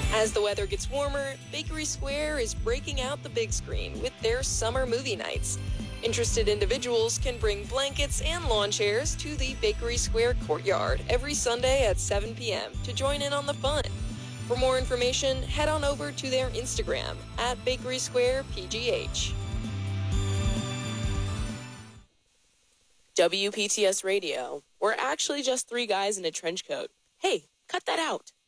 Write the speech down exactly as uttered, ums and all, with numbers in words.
As the weather gets warmer, Bakery Square is breaking out the big screen with their summer movie nights. Interested individuals can bring blankets and lawn chairs to the Bakery Square courtyard every Sunday at seven p.m. to join in on the fun. For more information, head on over to their Instagram at Bakery Square P G H. W P T S Radio. We're actually just three guys in a trench coat. Hey, cut that out.